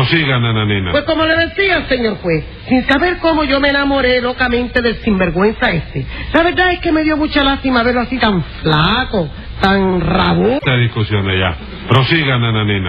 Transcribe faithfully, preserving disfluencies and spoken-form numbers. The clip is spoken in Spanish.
Prosiga, nananina. Pues como le decía, señor juez, sin saber cómo yo me enamoré locamente del sinvergüenza este. La verdad es que me dio mucha lástima verlo así tan flaco, tan rabudo. Esta discusión ya. Prosiga, nananina.